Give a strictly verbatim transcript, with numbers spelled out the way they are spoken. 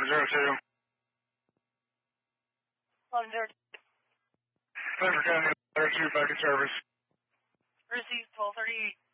zero two. eleven zero two. Denver County zero two back in service. Received twelve thirty-eight.